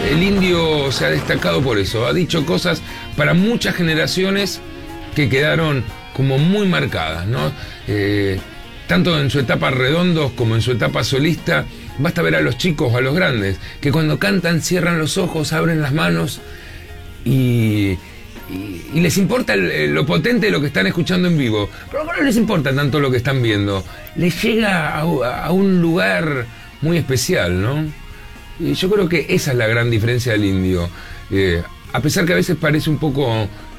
el indio se ha destacado por eso, ha dicho cosas para muchas generaciones que quedaron como muy marcadas, ¿no? Tanto en su etapa Redondos como en su etapa solista, basta ver a los chicos o a los grandes, que cuando cantan cierran los ojos, abren las manos y les importa lo potente de lo que están escuchando en vivo, pero no les importa tanto lo que están viendo, les llega a un lugar muy especial, ¿no? Y yo creo que esa es la gran diferencia del indio, a pesar que a veces parece un poco